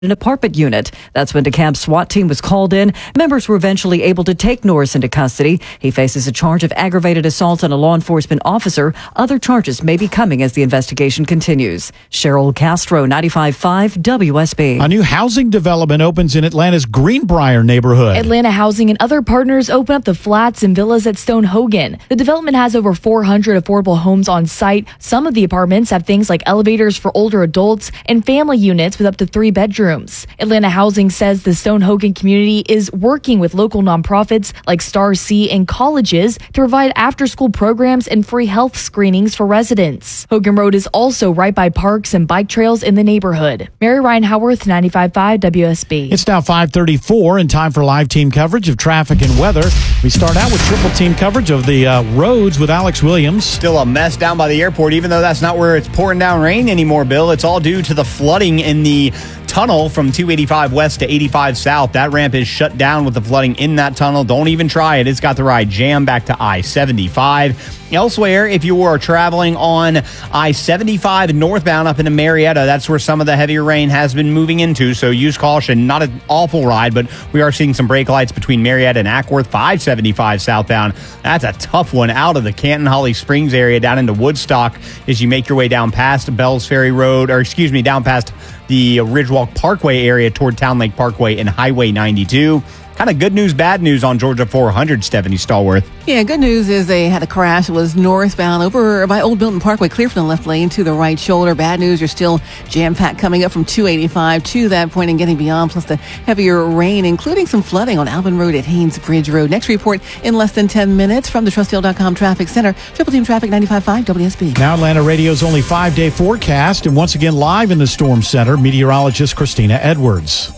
an apartment unit. That's when DeKalb's SWAT team was called in. Members were eventually able to take Norris into custody. He faces a charge of aggravated assault on a law enforcement officer. Other charges may be coming as the investigation continues. Cheryl Castro, 95.5 WSB. A new housing development opens in Atlanta's Greenbrier neighborhood. Atlanta Housing and other partners open up the flats and villas at Stone Hogan. The development has over 400 affordable homes on site. Some of the apartments have things like elevators for older adults and family units with up to 3 bedrooms. Atlanta Housing says the Stone Hogan community is working with local nonprofits like Star C and colleges to provide after-school programs and free health screenings for residents. Hogan Road is also right by parks and bike trails in the neighborhood. Mary Ryan Howarth, 95.5 WSB. It's now 5:34 and time for live team coverage of traffic and weather. We start out with triple team coverage of the roads with Alex Williams. Still a mess down by the airport, even though that's not where it's pouring down rain anymore, Bill. It's all due to the flooding in the tunnel from 285 west to 85 south. That ramp is shut down with the flooding in that tunnel. Don't even try it. It's got the ride jammed back to I-75. Elsewhere, if you are traveling on I-75 northbound up into Marietta, that's where some of the heavier rain has been moving into, so use caution. Not an awful ride, but we are seeing some brake lights between Marietta and Ackworth. 575 southbound. That's a tough one out of the Canton-Holly Springs area down into Woodstock as you make your way down past Bells Ferry Road, down past the Ridgewalk Parkway area toward Town Lake Parkway and Highway 92. Kind of good news, bad news on Georgia 400, Stephanie Stallworth. Yeah, good news is they had a crash. It was northbound over by Old Milton Parkway, clear from the left lane to the right shoulder. Bad news, you're still jam-packed coming up from 285 to that point and getting beyond, plus the heavier rain, including some flooding on Alvin Road at Haynes Bridge Road. Next report in less than 10 minutes from the TrustDeal.com Traffic Center. Triple Team Traffic 95.5 WSB. Now Atlanta Radio's only 5-day forecast, and once again live in the Storm Center, meteorologist Christina Edwards.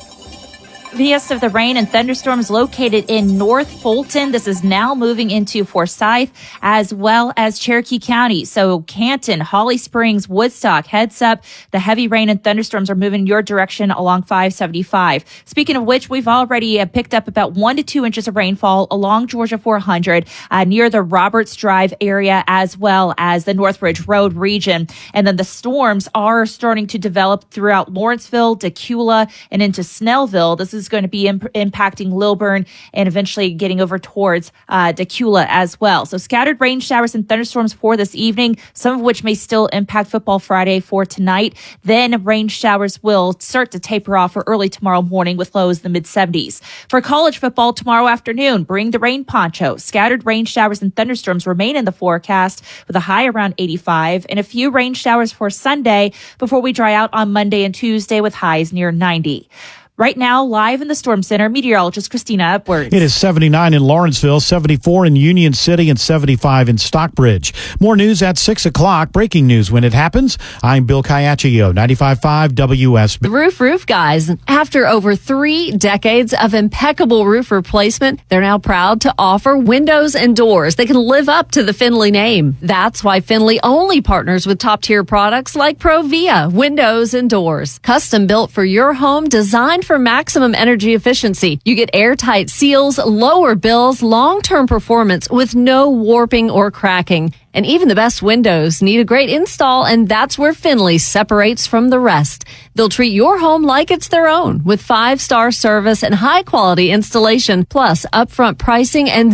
East of the rain and thunderstorms located in North Fulton. This is now moving into Forsyth as well as Cherokee County. So Canton, Holly Springs, Woodstock, heads up. The heavy rain and thunderstorms are moving your direction along 575. Speaking of which, we've already picked up about 1 to 2 inches of rainfall along Georgia 400 near the Roberts Drive area as well as the Northridge Road region. And then the storms are starting to develop throughout Lawrenceville, Decula, and into Snellville. This is going to be impacting Lilburn and eventually getting over towards Decula as well. So scattered rain showers and thunderstorms for this evening, some of which may still impact Football Friday for tonight. Then rain showers will start to taper off for early tomorrow morning with lows in the mid-70s. For college football tomorrow afternoon, bring the rain poncho. Scattered rain showers and thunderstorms remain in the forecast with a high around 85 and a few rain showers for Sunday before we dry out on Monday and Tuesday with highs near 90. Right now, live in the Storm Center, meteorologist Christina Edwards. It is 79 in Lawrenceville, 74 in Union City, and 75 in Stockbridge. More news at 6 o'clock. Breaking news when it happens. I'm Bill Caiaccio, 95.5 WSB. Roof guys. After over 3 decades of impeccable roof replacement, they're now proud to offer windows and doors that can live up to the Finley name. That's why Finley only partners with top-tier products like Provia windows and doors. Custom built for your home, designed for maximum energy efficiency. You get airtight seals, lower bills, long-term performance with no warping or cracking. And even the best windows need a great install, and that's where Finley separates from the rest. They'll treat your home like it's their own with 5-star service and high-quality installation, plus upfront pricing and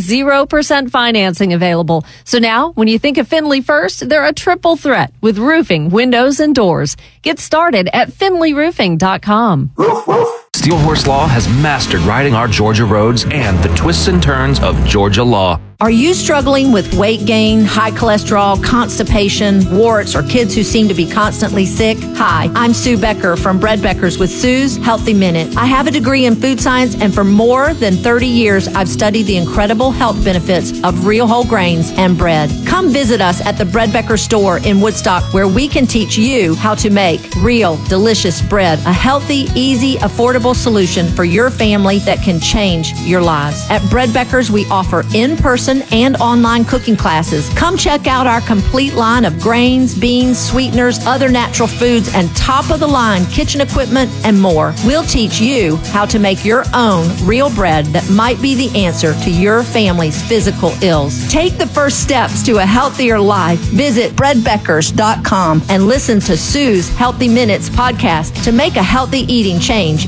0% financing available. So now, when you think of Finley first, they're a triple threat with roofing, windows, and doors. Get started at finleyroofing.com. Steel Horse Law has mastered riding our Georgia roads and the twists and turns of Georgia law. Are you struggling with weight gain, high cholesterol, constipation, warts, or kids who seem to be constantly sick? Hi, I'm Sue Becker from Bread Beckers with Sue's Healthy Minute. I have a degree in food science, and for more than 30 years, I've studied the incredible health benefits of real whole grains and bread. Come visit us at the Bread Becker store in Woodstock, where we can teach you how to make real, delicious bread, a healthy, easy, affordable solution for your family that can change your lives. At Bread Beckers, we offer in-person in-person and online cooking classes. Come check out our complete line of grains, beans, sweeteners, other natural foods, and top-of-the-line kitchen equipment and more. We'll teach you how to make your own real bread that might be the answer to your family's physical ills. Take the first steps to a healthier life. Visit breadbeckers.com and listen to Sue's Healthy Minutes podcast to make a healthy eating change